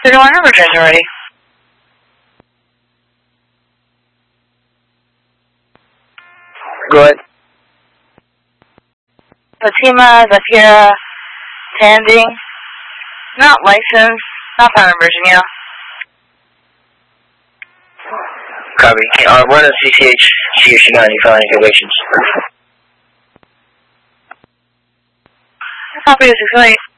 31 River Trains are ready. Go ahead. Fatima, Zafira, Tanding. Not licensed. Not found in Virginia. Copy. Run a CCH, CH9, you found any convictions. Copy to 608.